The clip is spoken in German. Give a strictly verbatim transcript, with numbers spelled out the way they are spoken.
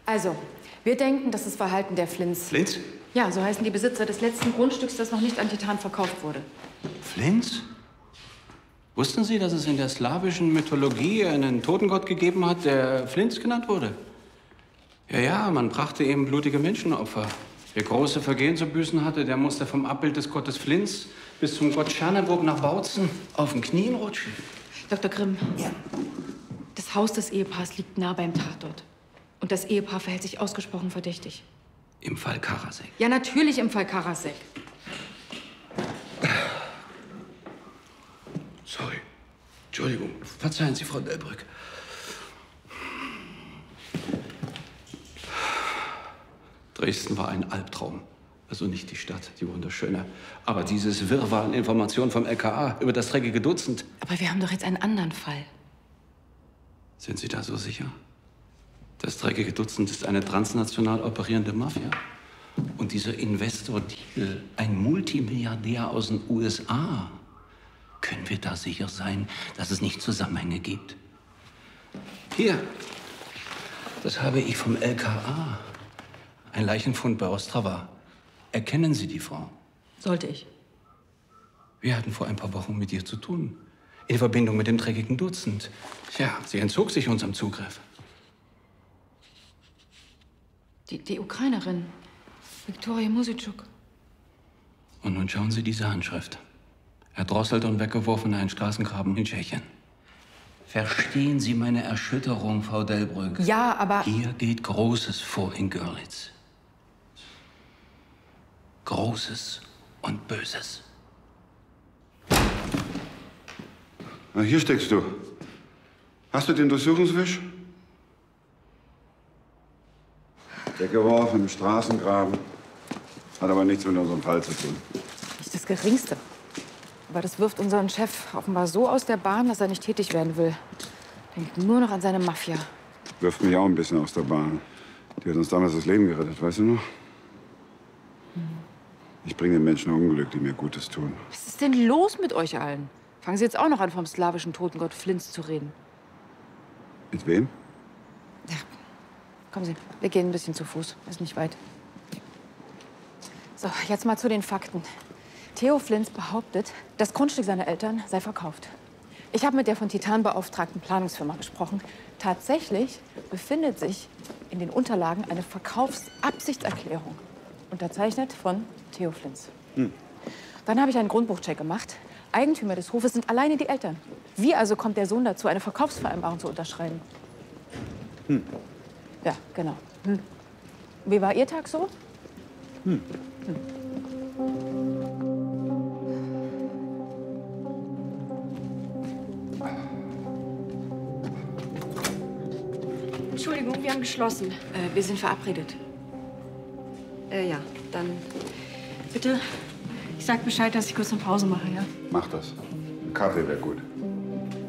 Also, wir denken, dass das Verhalten der Flints... Flints? Ja, so heißen die Besitzer des letzten Grundstücks, das noch nicht an Titan verkauft wurde. Flints? Wussten Sie, dass es in der slawischen Mythologie einen Totengott gegeben hat, der Flints genannt wurde? Ja, ja, man brachte ihm blutige Menschenopfer. Wer große Vergehen zu büßen hatte, der musste vom Abbild des Gottes Flints bis zum Gott Scherneburg nach Bautzen auf den Knien rutschen. Doktor Grimm, ja. Das Haus des Ehepaars liegt nah beim Tatort. Und das Ehepaar verhält sich ausgesprochen verdächtig. Im Fall Karasek? Ja, natürlich im Fall Karasek. Sorry. Entschuldigung. Verzeihen Sie, Frau Delbrück. Dresden war ein Albtraum. Also nicht die Stadt, die wunderschöne. Aber dieses Wirrwarr an Informationen vom L K A über das dreckige Dutzend. Aber wir haben doch jetzt einen anderen Fall. Sind Sie da so sicher? Das dreckige Dutzend ist eine transnational operierende Mafia. Und dieser Investor Thiel, ein Multimilliardär aus den U S A. Können wir da sicher sein, dass es nicht Zusammenhänge gibt? Hier, das habe ich vom L K A. Ein Leichenfund bei Ostrava. Erkennen Sie die Frau? Sollte ich. Wir hatten vor ein paar Wochen mit ihr zu tun. In Verbindung mit dem dreckigen Dutzend. Tja, sie entzog sich unserem Zugriff. Die, die Ukrainerin, Viktoria Musitschuk. Und nun schauen Sie diese Handschrift. Erdrosselt und weggeworfen in einen Straßengraben in Tschechien. Verstehen Sie meine Erschütterung, Frau Delbrück? Ja, aber... Hier geht Großes vor in Görlitz. Großes und Böses. Na, hier steckst du. Hast du den Durchsuchungswisch? Weggeworfen im Straßengraben. Hat aber nichts mit unserem Fall zu tun. Nicht das Geringste. Aber das wirft unseren Chef offenbar so aus der Bahn, dass er nicht tätig werden will. Denkt nur noch an seine Mafia. Wirft mich auch ein bisschen aus der Bahn. Die hat uns damals das Leben gerettet, weißt du noch? Hm. Ich bringe den Menschen Unglück, die mir Gutes tun. Was ist denn los mit euch allen? Fangen Sie jetzt auch noch an, vom slawischen Totengott Flints zu reden. Mit wem? Ja. Kommen Sie, wir gehen ein bisschen zu Fuß. Ist nicht weit. So, jetzt mal zu den Fakten. Theo Flints behauptet, das Grundstück seiner Eltern sei verkauft. Ich habe mit der von Titan beauftragten Planungsfirma gesprochen. Tatsächlich befindet sich in den Unterlagen eine Verkaufsabsichtserklärung. Unterzeichnet von Theo Flints. Hm. Dann habe ich einen Grundbuchcheck gemacht. Eigentümer des Hofes sind alleine die Eltern. Wie also kommt der Sohn dazu, eine Verkaufsvereinbarung zu unterschreiben? Hm. Ja, genau. Hm. Wie war Ihr Tag so? Hm. Hm. Entschuldigung, wir haben geschlossen. Äh, wir sind verabredet. Äh, ja, dann bitte. Ich sag Bescheid, dass ich kurz eine Pause mache, ja? Mach das. Ein Kaffee wäre gut.